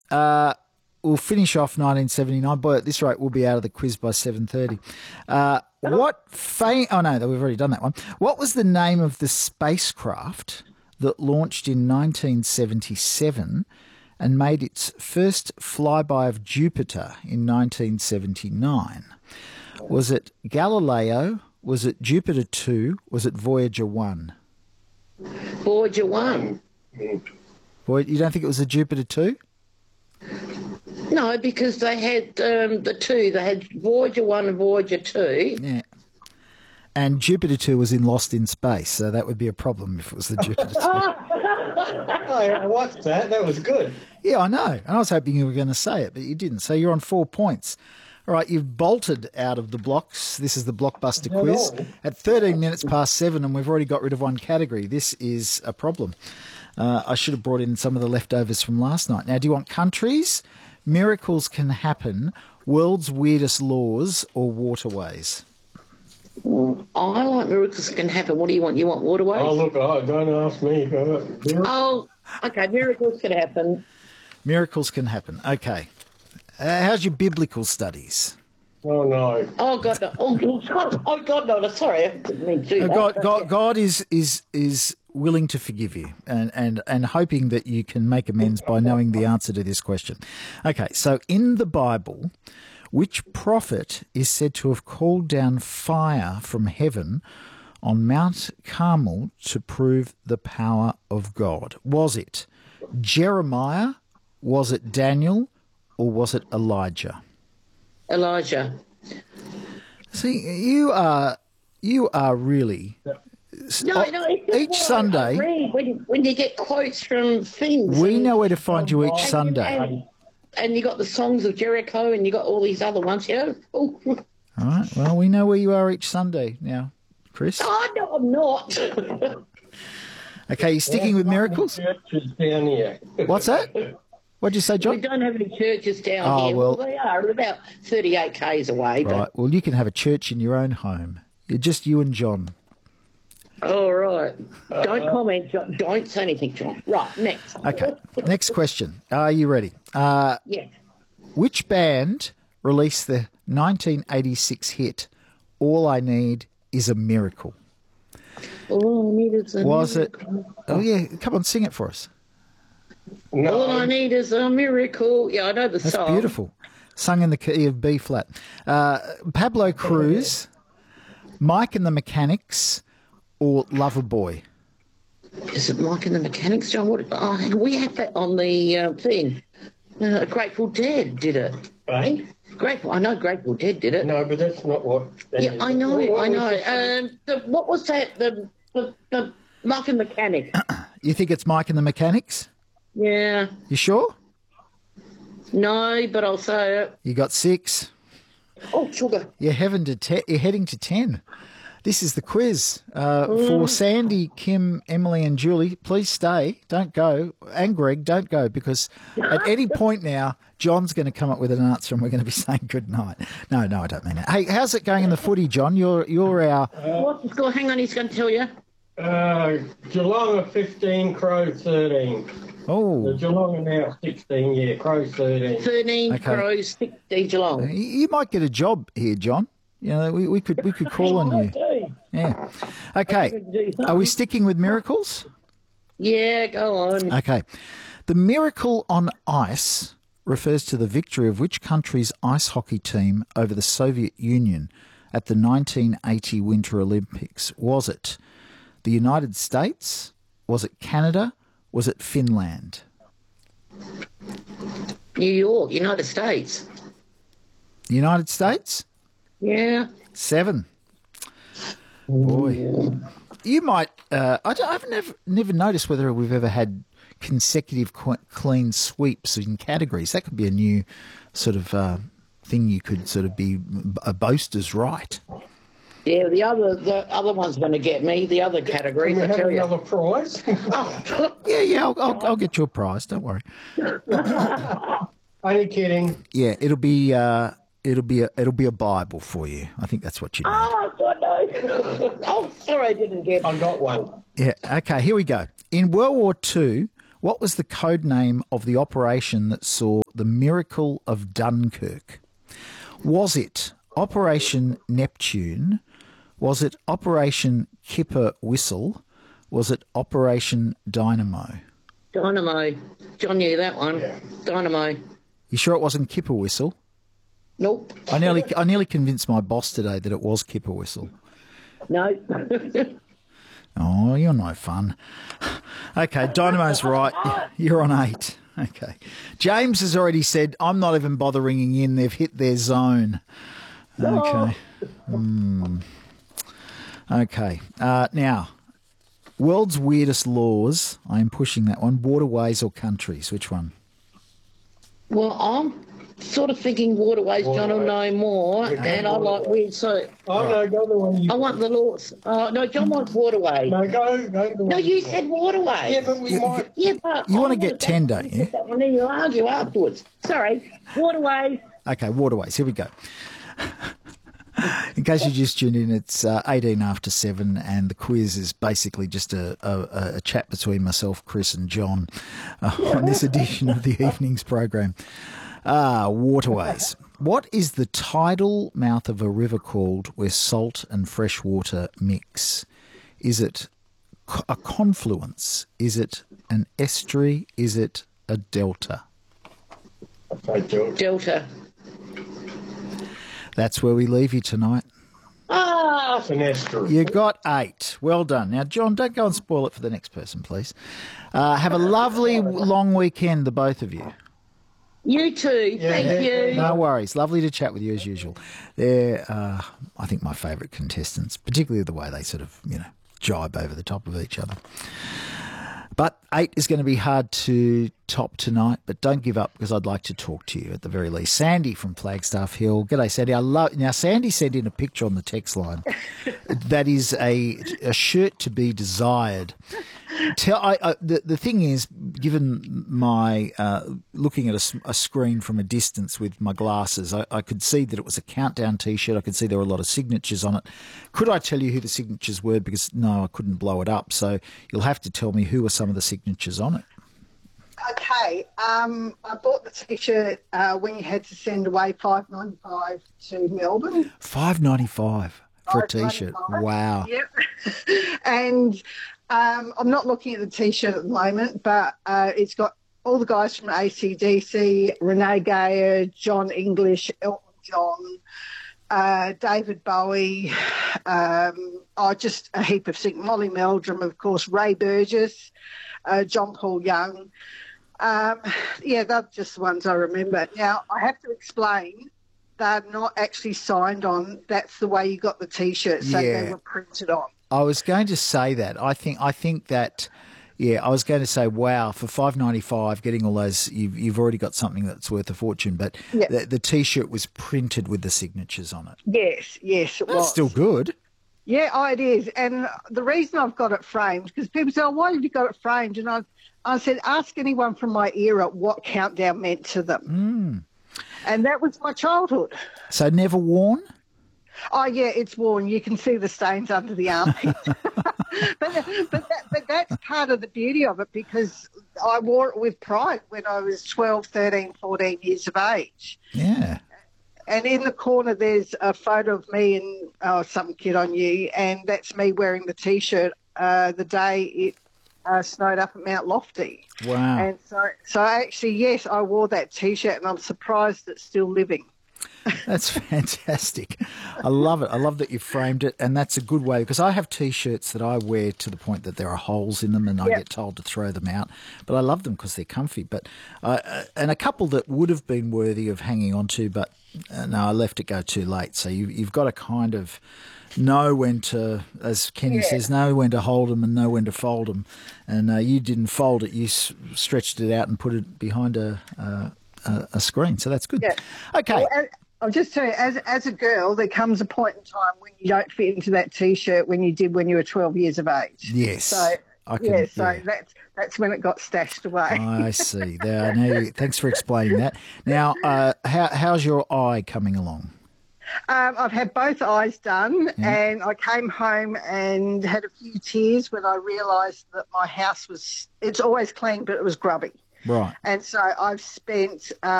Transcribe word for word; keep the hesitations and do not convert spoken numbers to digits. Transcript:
Uh, we'll finish off nineteen seventy-nine. Boy, at this rate, we'll be out of the quiz by seven thirty. Uh, what fa- Oh, no, we've already done that one. What was the name of the spacecraft that launched in nineteen seventy-seven and made its first flyby of Jupiter in nineteen seventy-nine? Was it Galileo? Was it Jupiter two? Was it Voyager one? Voyager one. Boy, you don't think it was a Jupiter two? No, because they had um, the two. They had Voyager one and Voyager two. Yeah. And Jupiter two was in Lost in Space, so that would be a problem if it was the Jupiter two. Oh, yeah, I watched that. That was good. Yeah, I know. And I was hoping you were going to say it, but you didn't. So you're on four points. All right, you've bolted out of the blocks. This is the blockbuster Not quiz all. at thirteen minutes past seven, and we've already got rid of one category. This is a problem. Uh, I should have brought in some of the leftovers from last night. Now, do you want countries, miracles can happen, world's weirdest laws, or waterways? I like miracles can happen. What do you want? You want waterways? Oh, look, oh, don't ask me. Oh, okay, miracles can happen. Miracles can happen. Okay. Uh, how's your biblical studies? Oh, no. Oh, God, no. Oh, God, oh, God no. Sorry, I didn't mean to do Uh, that. God, God, God is is is willing to forgive you, and, and and hoping that you can make amends by knowing the answer to this question. Okay, so in the Bible, which prophet is said to have called down fire from heaven on Mount Carmel to prove the power of God? Was it Jeremiah? Was it Daniel? Or was it Elijah? Elijah. See, you are you are really No, no. It's just each what I Sunday. read when, when you get quotes from things. We and- know where to find you each and- Sunday. And, and you got the songs of Jericho, and you got all these other ones. You know. Oh, All right. Well, we know where you are each Sunday now, Chris. oh no, I'm not. Okay, you sticking with miracles? Churches down here. What's that? What'd you say, We John? don't have any churches down Oh, here. well- Well, they are about thirty-eight k's away. But, Right. Well, you can have a church in your own home. You're just you and John. all right. Don't comment, John. Don't say anything, John. Right, next. Okay. Next question. Are you ready? Uh, Yeah. which band released the nineteen eighty-six hit "All I Need Is a Miracle"? All I need is a Was it? miracle. Oh yeah. Come on, sing it for us. No. All I need is a miracle. Yeah, I know the That's song. beautiful. Sung in the key of B flat. Uh, Pablo Cruz, Mike and the Mechanics, or Loverboy? Is it Mike and the Mechanics, John? What? Oh, we had that on the uh, thing. Uh, Grateful Dead did it. Eh? Grateful. I know Grateful Dead did it. No, but that's not what... that Yeah, is. I know. What I was know. the- Um, the, what was that? The the, the Mike and the Mechanic. You think it's Mike and the Mechanics? Yeah. You sure? No, but I'll say it. You got six. Oh, sugar. You're heading to te- you're heading to ten. This is the quiz uh, for Sandy, Kim, Emily, and Julie. Please stay. Don't go. And Greg, don't go, because at any point now, John's going to come up with an answer, and we're going to be saying good night. No, no, I don't mean it. Hey, how's it going in the footy, John? You're you're our What's the score? Hang on, he's going to tell you. Uh, Geelong are fifteen, Crows thirteen. The oh. Geelong are now sixteen, yeah, Crows thirteen. thirteen Okay. Crows, sixty Geelong. You you might get a job here, John. You know, we, we could we could call on you. Yeah. Okay. Are we sticking with miracles? Yeah, go on. Okay. The miracle on ice refers to the victory of which country's ice hockey team over the Soviet Union at the nineteen eighty Winter Olympics? Was it the United States? Was it Canada? Was it Finland? New York, United States. The United States? Yeah. Seven. Boy. You might, uh, I don't, I've never, never noticed whether we've ever had consecutive qu- clean sweeps in categories. That could be a new sort of uh, thing you could sort of be a boaster's right. Yeah, the other the other one's going to get me. The other categories, Can we I have tell you. another prize? Oh, Yeah, yeah, I'll, I'll, I'll get you a prize. Don't worry. Only kidding. Yeah, it'll be, uh, it'll be, a, it'll be a Bible for you. I think that's what you need. oh God, no. Oh, sorry, I didn't get. I got one. Yeah. Okay. Here we go. In World War Two, What was the code name of the operation that saw the miracle of Dunkirk? Was it Operation Neptune? Was it Operation Kipper Whistle? Was it Operation Dynamo? Dynamo. John knew that one. Yeah. Dynamo. You sure it wasn't Kipper Whistle? Nope. I nearly, I nearly convinced my boss today that it was Kipper Whistle. No. Oh, you're no fun. Okay, Dynamo's right. You're on eight. Okay. James has already said, I'm not even bothering ringing in. They've hit their zone. Okay. Mm. Okay. Uh, now, world's weirdest laws. I am pushing that one. Waterways or countries? Which one? Well, I'm sort of thinking waterways. John will know more, and I like weird. So Oh, no, go the one you... I want the laws. Uh, no, John wants waterways. No, go, go the one No, you said waterways. Yeah, but we might... Yeah, but You wanna I get ten, don't you? That one, then you'll argue afterwards. Sorry, waterways. Okay, waterways. Here we go. In case you just tuned in, it's uh, eighteen after seven, and the quiz is basically just a, a, a chat between myself, Chris, and John uh, on this edition of the evening's program. Ah, waterways. What is the tidal mouth of a river called where salt and fresh water mix? Is it a confluence? Is it an estuary? Is it a delta? Okay, George. Delta. That's where we leave you tonight. Ah, It's an estuary. You got eight. Well done. Now, John, don't go and spoil it for the next person, please. Uh, have a lovely long weekend, the both of you. you too. Yeah, Thank yeah, you. No worries. Lovely to chat with you as usual. They're, uh, I think, my favourite contestants, particularly the way they sort of, you know, jibe over the top of each other. But eight is going to be hard to top tonight, but don't give up because I'd like to talk to you at the very least. Sandy from Flagstaff Hill. G'day, Sandy. I love now. Sandy sent in a picture on the text line. That is a a shirt to be desired. Tell I, I the the thing is, given my uh, looking at a, s- a screen from a distance with my glasses, I, I could see that it was a countdown T-shirt. I could see there were a lot of signatures on it. Could I tell you who the signatures were? Because no, I couldn't blow it up. So you'll have to tell me who were some of the signatures on it. Okay, um, I bought the T-shirt uh, when you had to send away five ninety five to Melbourne. Five ninety five for a T-shirt. five ninety-five. Wow. Yep. and um, I'm not looking at the T-shirt at the moment, but uh, it's got all the guys from A C D C, Renee Gayer, John English, Elton John, uh, David Bowie, um, oh, just a heap of singing. Molly Meldrum, of course, Ray Burgess, uh, John Paul Young. Um, yeah, they're just the ones I remember. Now, I have to explain, they're not actually signed on. That's the way you got the T-shirt, so Yeah. they were printed on. I was going to say that. I think I think that yeah, I was going to say wow, for five ninety five getting all those you've you've already got something that's worth a fortune, but Yeah. the, the T-shirt was printed with the signatures on it. Yes, yes, it That's was. still good. Yeah, oh, it is. And the reason I've got it framed, because people say, oh, why did you got it framed? And I, I said, ask anyone from my era what Countdown meant to them. Mm. And that was my childhood. So never worn? Oh, yeah, it's worn. You can see the stains under the armpit. but but, that, but that's part of the beauty of it, because I wore it with pride when I was twelve, thirteen, fourteen years of age. Yeah. And in the corner, there's a photo of me and oh, some kid on you, and that's me wearing the T-shirt uh, the day it uh, snowed up at Mount Lofty. Wow. And so, so actually, yes, I wore that T-shirt, and I'm surprised it's still living. That's fantastic. I love it. I love that you framed it, and that's a good way, because I have T-shirts that I wear to the point that there are holes in them, and I Yep. get told to throw them out. But I love them because they're comfy. But uh, and a couple that would have been worthy of hanging on to, but uh, no, I left it go too late. So you, you've got to kind of know when to, as Kenny Yeah. says, know when to hold them and know when to fold them. And uh, you didn't fold it; you s- stretched it out and put it behind a a, a a screen. So that's good. Yeah. Okay. Well, as- I'll just tell you, as as a girl, there comes a point in time when you don't fit into that T-shirt when you did when you were twelve years of age. Yes. So, I can, yeah, so yeah. that's that's when it got stashed away. I see. There, now, thanks for explaining that. Now, uh, how, how's your eye coming along? Um, I've had both eyes done, yeah. and I came home and had a few tears when I realised that my house was, it's always clean, but it was grubby. Right. And so I've spent